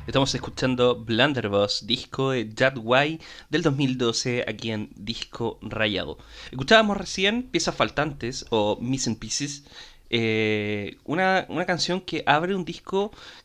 Estamos escuchando Blunderbuss, disco de Jad Way del 2012 aquí en Disco Rayado. Escuchábamos recién Piezas Faltantes o Missing Pieces, una canción que abre un disco